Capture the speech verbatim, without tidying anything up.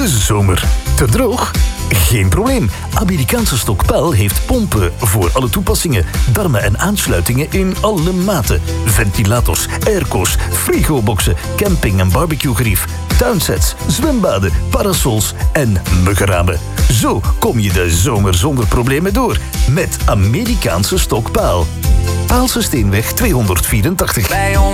de zomer. Te droog? Geen probleem. Amerikaanse Stokpaal heeft pompen voor alle toepassingen, darmen en aansluitingen in alle maten. Ventilators, airco's, frigoboxen, camping- en barbecuegerief, tuinsets, zwembaden, parasols en muggenramen. Zo kom je de zomer zonder problemen door met Amerikaanse Stokpaal. Paalse Steenweg tweehonderdvierentachtig. Bij ons